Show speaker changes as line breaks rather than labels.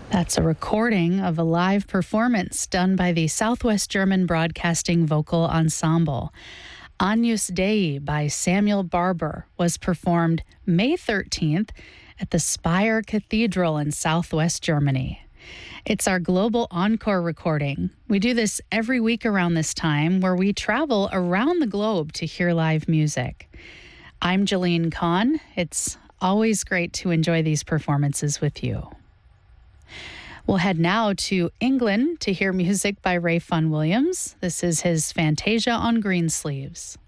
That's a recording of a live performance done by the Southwest German Broadcasting Vocal Ensemble. Agnus Dei by Samuel Barber was performed May 13th at the Speyer Cathedral in Southwest Germany. It's our global encore recording. We do this every week around this time, where we travel around the globe to hear live music. I'm Jolene Kahn. It's always great to enjoy these performances with you. We'll head now to England to hear music by Ray Fun Williams. This is his Fantasia on Greensleeves.